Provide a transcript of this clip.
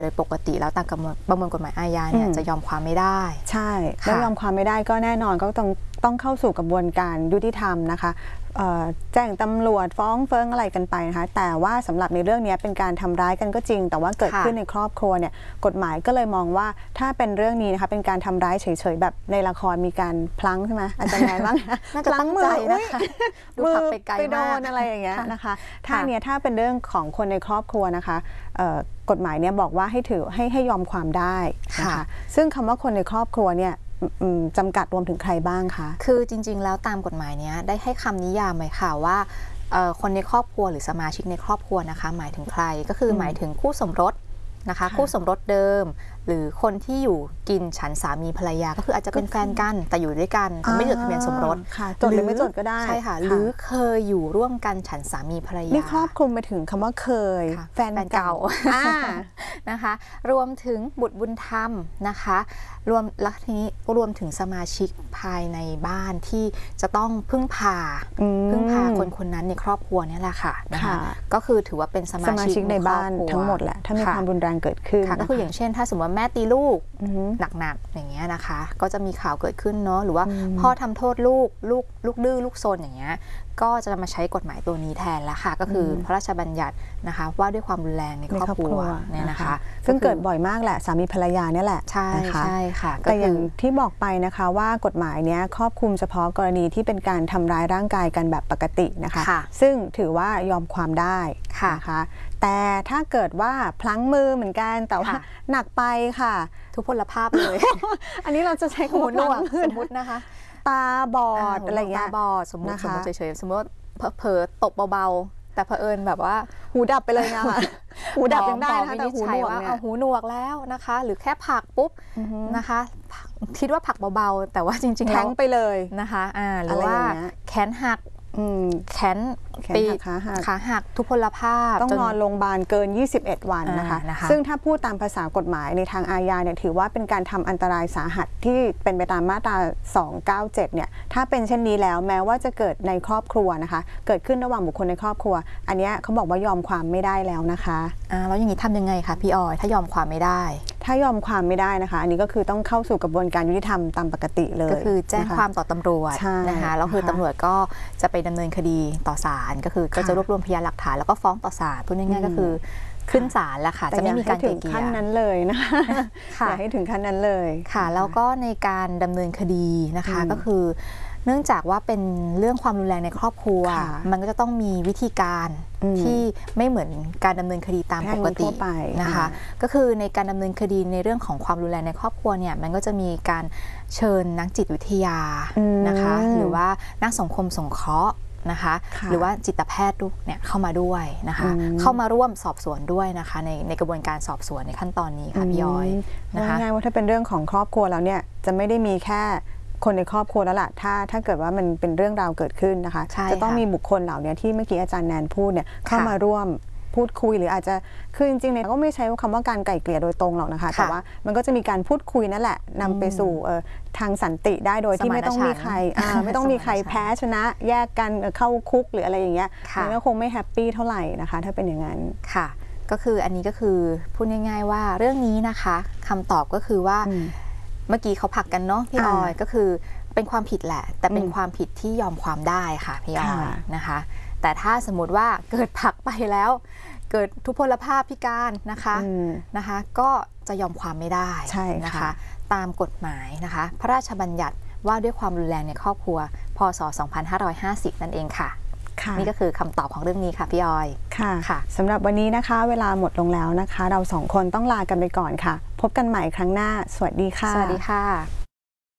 โดยปกติแล้วตามประมวลกฎหมายอาญาเนี่ยจะยอมความไม่ได้ใช่แล้วยอมความไม่ได้ก็แน่นอนก็ต้องเข้าสู่กระบวนการยุติธรรมนะคะแจ้งตำรวจฟ้องเฟิ้งอะไรกันไปนะคะแต่ว่าสำหรับในเรื่องนี้เป็นการทำร้ายกันก็จริงแต่ว่าเกิดขึ้นในครอบครัวเนี่ยกฎหมายก็เลยมองว่าถ้าเป็นเรื่องนี้นะคะเป็นการทำร้ายเฉยๆแบบในละครมีการพลั้งใช่ไหมอาจารย์แนนบ้างน่าจะตั้งใจนะคะดูขับไปไกลมากอะไรอย่างเงี้ยนะคะถ้าเป็นเรื่องของคนในครอบครัวนะคะกฎหมายเนี่ยบอกว่าให้ยอมความได้นะคะซึ่งคำว่าคนในครอบครัวเนี่ยจำกัดรวมถึงใครบ้างคะคือจริงๆแล้วตามกฎหมายเนี้ยได้ให้คำนิยามไว้ค่ะว่าคนในครอบครัวหรือสมาชิกในครอบครัวนะคะหมายถึงใครก็คือหมายถึงคู่สมรสนะคะคู่สมรสเดิมหรือคนที่อยู่กินฉันสามีภรรยาก็คืออาจจะเป็นแฟนกันแต่อยู่ด้วยกันไม่จดทะเบียนสมรสจดหรือไม่จดก็ได้ใช่ค่ะหรือเคยอยู่ร่วมกันฉันสามีภรรยานี่ครอบคลุมไปถึงคำว่าเคยแฟนเก่านะคะรวมถึงบุตรบุญธรรมนะคะแล้วทีนี้รวมถึงสมาชิกภายในบ้านที่จะต้องพึ่งพาคนนั้นในครอบครัวนี่แหละค่ะนะคะก็คือถือว่าเป็นสมาชิกในบ้านทั้งหมดแหละถ้ามีความรุนแรงเกิดขึ้นก็คืออย่างเช่นถ้าสมมติว่าแม่ตีลูกหนักๆอย่างเงี้ยนะคะก็จะมีข่าวเกิดขึ้นเนาะหรือว่าพ่อทำโทษลูกดื้อลูกซนอย่างเงี้ยก็จะมาใช้กฎหมายตัวนี้แทนแล้วค่ะก็คือพระราชบัญญัตินะคะว่าด้วยความรุนแรงในครอบครัวเนี่ยนะคะซึ่งเกิดบ่อยมากแหละสามีภรรยาเนี่ยแหละใช่ค่ะแต่อย่างที่บอกไปนะคะว่ากฎหมายเนี้ยครอบคลุมเฉพาะกรณีที่เป็นการทำร้ายร่างกายกันแบบปกตินะคะซึ่งถือว่ายอมความได้นะคะแต่ถ้าเกิดว่าพลั้งมือเหมือนกันแต่ว่าหนักไปค่ะทุพพลภาพเลยอันนี้เราจะใช้คำว่าสมมตินะคะตาบอดอะไรเงี้ยตาบอดสมมติเฉยๆสมมติเผลอตบเบาๆแต่เผอิญแบบว่าหูดับไปเลยนะคะหูดับยังได้นะแต่หูหนวกเนี่ยหูหนวกแล้วนะคะหรือแค่ผลักปุ๊บนะคะคิดว่าผลักเบาๆแต่ว่าจริงๆแล้วแข็งไปเลยนะคะหรือว่าแขนหักแขนปีขาหักทุพพลภาพต้องนอนโรงพยาบาลเกิน21 วันนะคะซึ่งถ้าพูดตามภาษากฎหมายในทางอาญาเนี่ยถือว่าเป็นการทำอันตรายสาหัสที่เป็นไปตามมาตรา297เนี่ยถ้าเป็นเช่นนี้แล้วแม้ว่าจะเกิดในครอบครัวนะคะเกิดขึ้นระหว่างบุคคลในครอบครัวอันนี้เขาบอกว่ายอมความไม่ได้แล้วนะคะแล้วอย่างนี้ทำยังไงคะพี่ออยถ้ายอมความไม่ได้ถ้ายอมความไม่ได้นะคะอันนี้ก็คือต้องเข้าสู่กระบวนการยุติธรรมตามปกติเลยก็คือแจ้งความต่อตำรวจนะคะแล้วคือตำรวจก็จะไปดำเนินคดีต่อศาลก็คือก็จะรวบรวมพยานหลักฐานแล้วก็ฟ้องต่อศาลพูดง่ายๆก็คือขึ้นศาลแล้วค่ะจะไม่มีการไกล่เกลี่ยขั้นนั้นเลยนะคะอย่าให้ถึงขั้นนั้นเลยค่ะแล้วก็ในการดำเนินคดีนะคะก็คือเนื่องจากว่าเป็นเรื่องความรุนแรงในครอบครัวมันก็จะต้องมีวิธีการที่ไม่เหมือนการดำเนินคดีตามปกตินะคะก็คือในการดำเนินคดีในเรื่องของความรุนแรงในครอบครัวเนี่ยมันก็จะมีการเชิญนักจิตวิทยานะคะหรือว่านักสังคมสงเคราะห์นะคะหรือว่าจิตแพทย์เนี่ยเข้ามาด้วยนะคะเข้ามาร่วมสอบสวนด้วยนะคะในกระบวนการสอบสวนในขั้นตอนนี้ค่ะพี่ย้อยนะคะง่ายว่าถ้าเป็นเรื่องของครอบครัวแล้วเนี่ยจะไม่ได้มีแค่คนในครอบครัวแล้วล่ะถ้าเกิดว่ามันเป็นเรื่องราวเกิดขึ้นนะคะจะต้องมีบุคคลเหล่านี้ที่เมื่อกี้อาจารย์แนนพูดเนี่ยเข้ามาร่วมพูดคุยหรืออาจจะคือจริงๆเนี่ยก็ไม่ใช้คำว่าการไกล่เกลี่ยโดยตรงหรอกนะคะแต่ว่ามันก็จะมีการพูดคุยนั่นแหละนำไปสู่ทางสันติได้โดยที่ไม่ต้องมีใครไม่ต้องมีใครแพ้ชนะแยกกันเข้าคุกหรืออะไรอย่างเงี้ยมันก็คงไม่แฮปปี้เท่าไหร่นะคะถ้าเป็นอย่างนั้นค่ะก็คืออันนี้ก็คือพูดง่ายๆว่าเรื่องนี้นะคะคำตอบก็คือว่าเมื่อกี้เขาผลักกันเนาะพี่ออยก็คือเป็นความผิดแหละแต่เป็นความผิดที่ยอมความได้ค่ะพี่ออยนะคะแต่ถ้าสมมติว่าเกิดผลักไปแล้วเกิดทุพพลภาพพิการนะคะก็จะยอมความไม่ได้นะคะตามกฎหมายนะคะพระราชบัญญัติว่าด้วยความรุนแรงในครอบครัวพ.ศ. 2550นั่นเองค่ะนี่ก็คือคำตอบของเรื่องนี้ค่ะพี่ออยค่ะสำหรับวันนี้นะคะเวลาหมดลงแล้วนะคะเราสองคนต้องลากันไปก่อนค่ะพบกันใหม่ครั้งหน้าสวัสดีค่ะสวัสดีค่ะ